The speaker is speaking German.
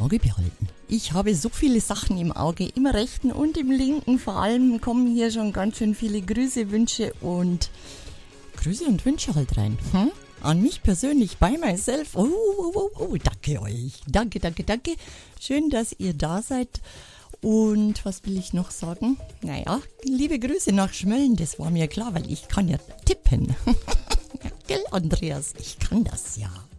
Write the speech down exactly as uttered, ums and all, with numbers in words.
Auge behalten. Ich habe so viele Sachen im Auge, im rechten und im linken. Vor allem kommen hier schon ganz schön viele Grüße, Wünsche und Grüße und Wünsche halt rein. Hm? An mich persönlich, by myself. Oh, oh, oh, oh, danke euch. Danke, danke, danke. Schön, dass ihr da seid. Und was will ich noch sagen? Naja, liebe Grüße nach Schmölln, das war mir klar, weil ich kann ja tippen. Ja, gell, Andreas? Ich kann das ja.